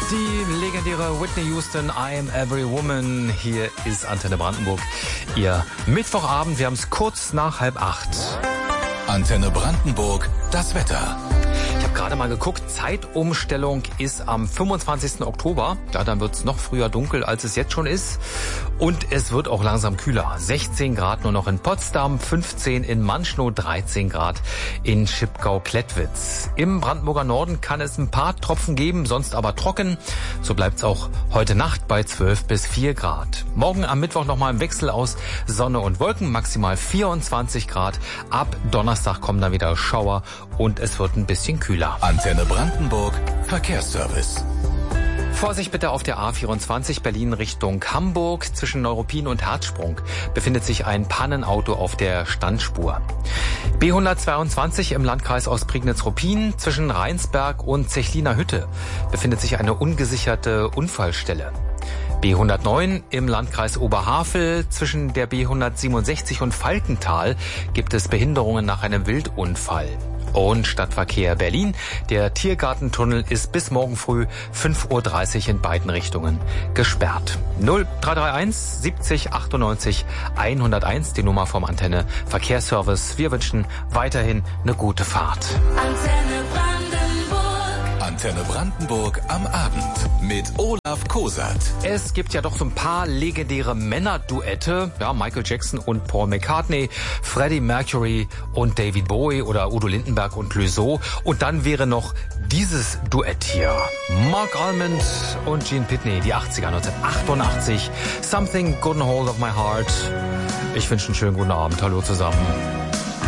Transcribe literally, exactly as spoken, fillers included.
Die legendäre Whitney Houston, I'm Every Woman. Hier ist Antenne Brandenburg. Ihr Mittwochabend, wir haben es kurz nach halb acht. Antenne Brandenburg, das Wetter. Ich habe gerade mal geguckt, Zeitumstellung ist am fünfundzwanzigsten Oktober. Ja, dann wird es noch früher dunkel, als es jetzt schon ist. Und es wird auch langsam kühler. sechzehn Grad nur noch in Potsdam, fünfzehn in Manschnow, dreizehn Grad in Schipgau-Klettwitz. Im Brandenburger Norden kann es ein paar Tropfen geben, sonst aber trocken. So bleibt es auch heute Nacht bei zwölf bis vier Grad. Morgen am Mittwoch nochmal im Wechsel aus Sonne und Wolken, maximal vierundzwanzig Grad. Ab Donnerstag kommen dann wieder Schauer und es wird ein bisschen kühler. Antenne Brandenburg, Verkehrsservice. Vorsicht bitte auf der A vierundzwanzig Berlin Richtung Hamburg. Zwischen Neuruppin und Herzsprung befindet sich ein Pannenauto auf der Standspur. B hundertzweiundzwanzig im Landkreis Ostprignitz-Ruppin. Zwischen Rheinsberg und Zechliner Hütte befindet sich eine ungesicherte Unfallstelle. B hundertneun im Landkreis Oberhavel. Zwischen der B hundertsiebenundsechzig und Falkenthal gibt es Behinderungen nach einem Wildunfall. Und Stadtverkehr Berlin. Der Tiergartentunnel ist bis morgen früh fünf Uhr dreißig in beiden Richtungen gesperrt. null drei drei eins siebzig achtundneunzig hunderteins, die Nummer vom Antenne Verkehrsservice. Wir wünschen weiterhin eine gute Fahrt. Antenne Brandenburg. Antenne Brandenburg am Abend mit Olaf Kosat. Es gibt ja doch so ein paar legendäre Männerduette. Ja, Michael Jackson und Paul McCartney, Freddie Mercury und David Bowie oder Udo Lindenberg und Clouseau. Und dann wäre noch dieses Duett hier. Mark Almond und Gene Pitney, die achtziger, neunzehnhundertachtundachtzig. Something Got a Hold of My Heart. Ich wünsche einen schönen guten Abend. Hallo zusammen.